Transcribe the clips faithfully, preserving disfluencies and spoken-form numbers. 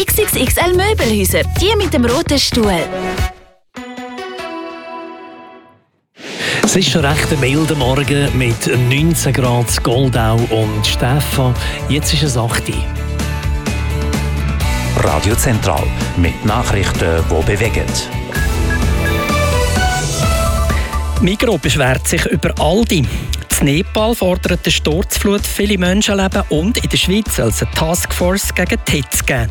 X X X L Möbelhäuser, die mit dem roten Stuhl. Es ist schon recht ein milder Morgen mit neunzehn Grad Goldau und Stefan. Jetzt ist es acht Uhr. Radio Zentral mit Nachrichten, die bewegen. Migros beschwert sich über Aldi. In Nepal fordert die Sturzflut viele Menschenleben und in der Schweiz soll es eine Taskforce gegen die Hitze geben.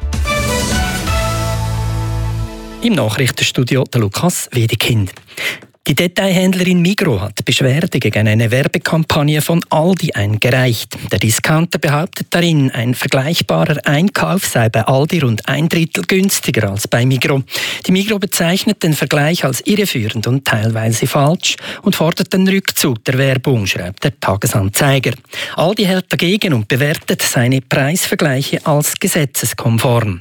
Im Nachrichtenstudio der Lukas Wedekind. Die Detailhändlerin Migros hat Beschwerde gegen eine Werbekampagne von Aldi eingereicht. Der Discounter behauptet darin, ein vergleichbarer Einkauf sei bei Aldi rund ein Drittel günstiger als bei Migros. Die Migros bezeichnet den Vergleich als irreführend und teilweise falsch und fordert den Rückzug der Werbung, schreibt der Tagesanzeiger. Aldi hält dagegen und bewertet seine Preisvergleiche als gesetzeskonform.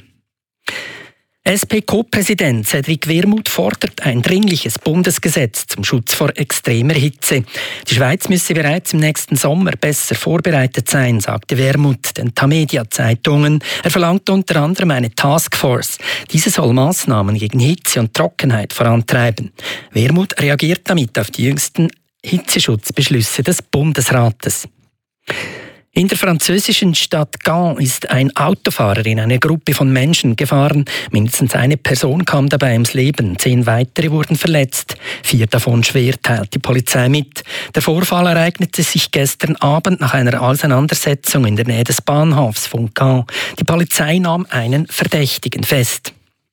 S P-Co-Präsident Cedric Wermuth fordert ein dringliches Bundesgesetz zum Schutz vor extremer Hitze. Die Schweiz müsse bereits im nächsten Sommer besser vorbereitet sein, sagte Wermuth den Tamedia-Zeitungen. Er verlangt unter anderem eine Taskforce. Diese soll Massnahmen gegen Hitze und Trockenheit vorantreiben. Wermuth reagiert damit auf die jüngsten Hitzeschutzbeschlüsse des Bundesrates. In der französischen Stadt Caen ist ein Autofahrer in eine Gruppe von Menschen gefahren. Mindestens eine Person kam dabei ums Leben. Zehn weitere wurden verletzt. Vier davon schwer, teilt die Polizei mit. Der Vorfall ereignete sich gestern Abend nach einer Auseinandersetzung in der Nähe des Bahnhofs von Caen. Die Polizei nahm einen Verdächtigen fest.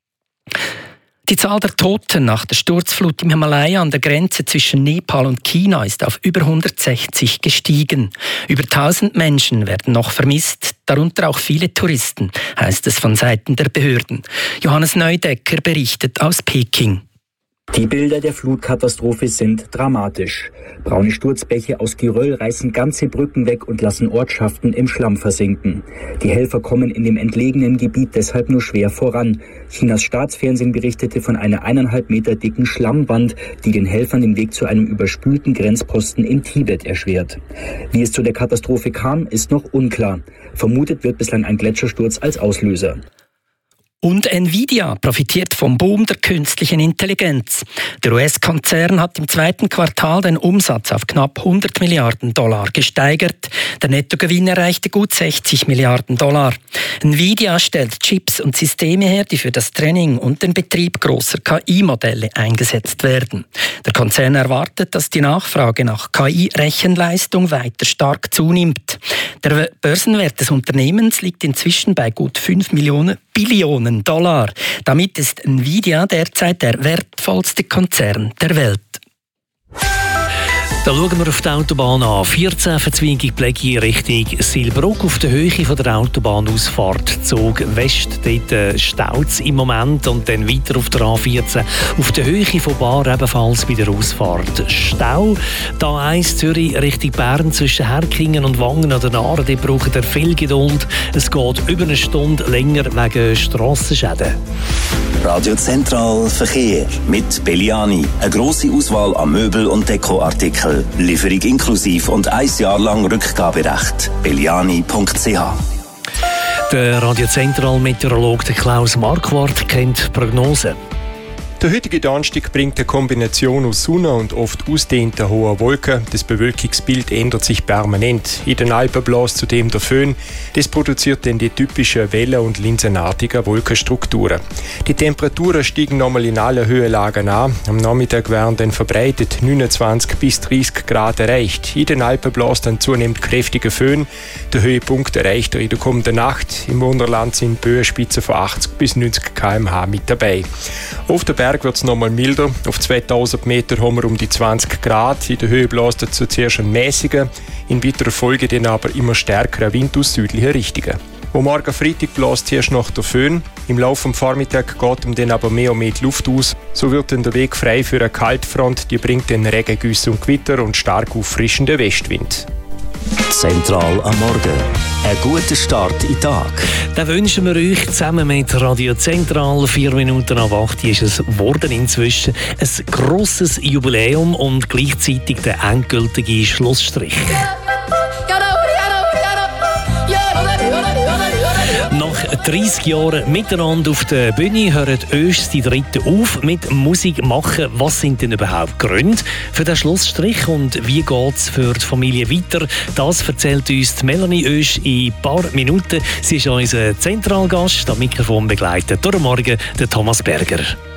Die Zahl der Toten nach der Sturzflut im Himalaya an der Grenze zwischen Nepal und China ist auf über hundertsechzig gestiegen. Über tausend Menschen werden noch vermisst, darunter auch viele Touristen, heißt es von Seiten der Behörden. Johannes Neudecker berichtet aus Peking. Die Bilder der Flutkatastrophe sind dramatisch. Braune Sturzbäche aus Geröll reißen ganze Brücken weg und lassen Ortschaften im Schlamm versinken. Die Helfer kommen in dem entlegenen Gebiet deshalb nur schwer voran. Chinas Staatsfernsehen berichtete von einer eineinhalb Meter dicken Schlammwand, die den Helfern den Weg zu einem überspülten Grenzposten in Tibet erschwert. Wie es zu der Katastrophe kam, ist noch unklar. Vermutet wird bislang ein Gletschersturz als Auslöser. Und Nvidia profitiert vom Boom der künstlichen Intelligenz. Der U S-Konzern hat im zweiten Quartal den Umsatz auf knapp hundert Milliarden Dollar gesteigert. Der Nettogewinn erreichte gut sechzig Milliarden Dollar. Nvidia stellt Chips und Systeme her, die für das Training und den Betrieb großer K I-Modelle eingesetzt werden. Der Konzern erwartet, dass die Nachfrage nach K I-Rechenleistung weiter stark zunimmt. Der Börsenwert des Unternehmens liegt inzwischen bei gut fünf Millionen Billionen Dollar. Damit ist Nvidia derzeit der wertvollste Konzern der Welt. Da schauen wir auf die Autobahn an. vierzehn Verzweigung Plägi Richtung Silbruck auf der Höhe von der Autobahnausfahrt Zug West. Dort staut es im Moment und dann weiter auf der A vierzehn auf der Höhe von Bar ebenfalls bei der Ausfahrt Stau. Da A eins Zürich Richtung Bern zwischen Herkingen und Wangen an der Nahe. Dort braucht ihr viel Geduld. Es geht über eine Stunde länger wegen Strassenschäden. Radio Zentral Verkehr mit Belliani. Eine grosse Auswahl an Möbel- und Dekoartikeln. Lieferung inklusiv und ein Jahr lang Rückgaberecht. belliani punkt c h. Der Radio Zentral Meteorologe Klaus Marquardt kennt Prognosen. Der heutige Donnerstag bringt eine Kombination aus Sonne und oft ausdehnten hohen Wolken. Das Bewölkungsbild ändert sich permanent. In den Alpen bläst zudem der Föhn. Das produziert dann die typischen Wellen- und linsenartigen Wolkenstrukturen. Die Temperaturen steigen nochmal in allen Höhenlagen an. Am Nachmittag werden dann verbreitet neunundzwanzig bis dreißig Grad erreicht. In den Alpen bläst dann zunehmend kräftiger Föhn. Der Höhepunkt erreicht er in der kommenden Nacht. Im Wunderland sind Böenspitzen von achtzig bis neunzig Kilometer pro Stunde mit dabei. Auf der Berg wird es nochmal milder. Auf zweitausend Meter haben wir um die zwanzig Grad. In der Höhe bläst es zuerst ein mäßiger, in weiterer Folge dann aber immer stärkerer Wind aus südlichen Richtungen. Wo morgen Freitag bläst erst noch der Föhn. Im Laufe des Vormittags geht ihm dann aber mehr und mehr die Luft aus. So wird dann der Weg frei für eine Kaltfront, die bringt dann Regengüsse und Gewitter und stark auffrischenden Westwind. Zentral am Morgen. Ein guter Start in den Tag. Dann wünschen wir euch zusammen mit Radio Zentral vier Minuten ab acht ist es geworden inzwischen ein grosses Jubiläum und gleichzeitig der endgültige Schlussstrich. Nach Nach dreissig Jahren miteinander auf der Bühne hören Öschs die Dritten auf mit Musik machen. Was sind denn überhaupt Gründe für den Schlussstrich und wie geht es für die Familie weiter? Das erzählt uns Melanie Oesch in ein paar Minuten. Sie ist unser Zentralgast. Am Mikrofon begleitet durch Morgen der Thomas Berger.